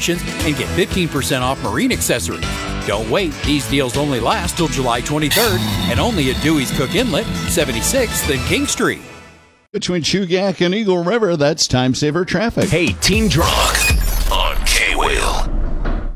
contributions and get 15% off marine accessories. Don't wait. These deals only last till July 23rd and only at Dewey's Cook Inlet, 76th and King Street. Between Chugach and Eagle River, that's time saver traffic. Hey, Teen Rock on K-Wheel.